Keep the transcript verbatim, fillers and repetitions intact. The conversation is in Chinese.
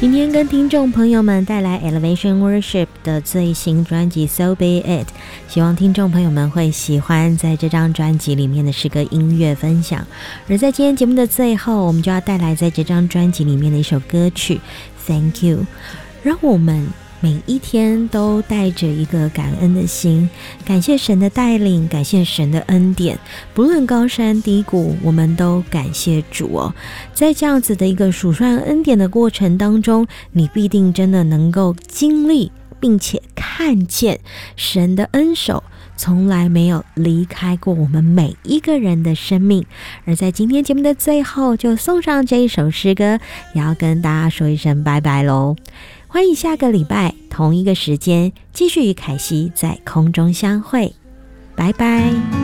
今天跟听众朋友们带来 Elevation Worship 的最新专辑 So Be It， 希望听众朋友们会喜欢在这张专辑里面的诗歌音乐分享。而在今天节目的最后，我们就要带来在这张专辑里面的一首歌曲 Thank You， 让我们每一天都带着一个感恩的心，感谢神的带领，感谢神的恩典，不论高山低谷，我们都感谢主哦。在这样子的一个数算恩典的过程当中，你必定真的能够经历并且看见神的恩手从来没有离开过我们每一个人的生命。而在今天节目的最后，就送上这一首诗歌，也要跟大家说一声拜拜咯。欢迎下个礼拜同一个时间继续与凯西在空中相会，拜拜。